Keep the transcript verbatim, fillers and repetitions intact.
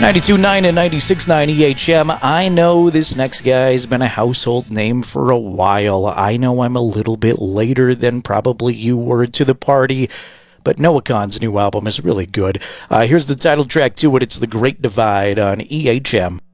ninety-two point nine and ninety-six point nine E H M. I know this next guy's been a household name for a while. I know I'm a little bit later than probably you were to the party, but Noah Kahan's new album is really good. Uh, here's the title track to it. It's The Great Divide on E H M.